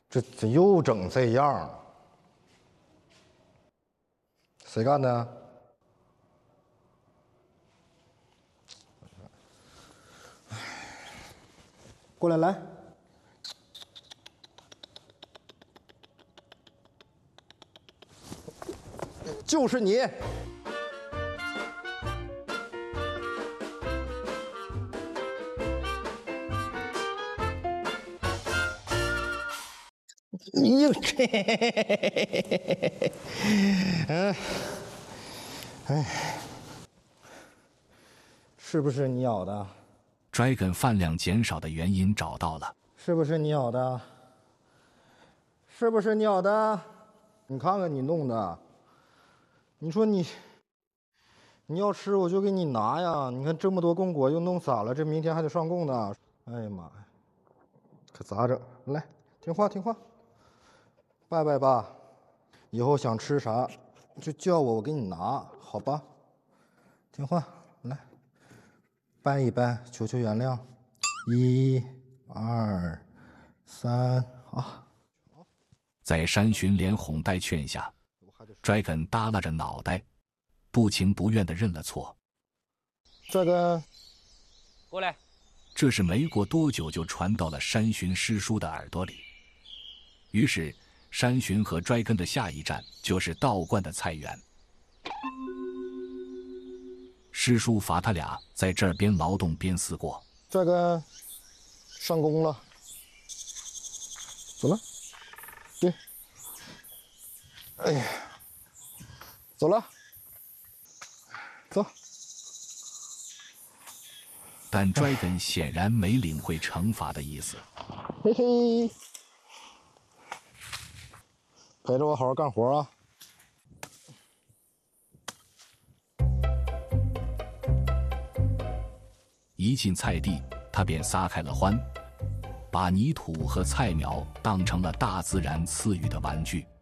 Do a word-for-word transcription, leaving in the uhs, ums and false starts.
这这又整这样，谁干的？过来来，就是你。你又这，嗯，哎，是不是你咬的 ？Dragon 饭量减少的原因找到了， 是不是你咬的？是不是你咬的？你看看你弄的，你说你，你要吃我就给你拿呀！你看这么多供果又弄散了，这明天还得上供呢。哎呀妈呀，可咋整？来，听话听话。拜拜吧，以后想吃啥就叫我，我给你拿，好吧？听话，来，拜一拜，求求原谅。一、二、三，啊！ 在山巡连哄带劝下 ，Dragon 耷拉着脑袋，不情不愿地认了错。 这个， 过来。 这是没过多久就传到了山巡师叔的耳朵里，于是。山巡和 Dragon 的下一站就是道观的菜园。师叔罚他俩在这儿边劳动边思过。 这个上工了，走了，对，哎呀，走了，走。 但 Dragon 显然没领会惩罚的意思。 嘿嘿。陪着我好好干活啊！ 一进菜地，他便撒开了欢，把泥土和菜苗当成了大自然赐予的玩具。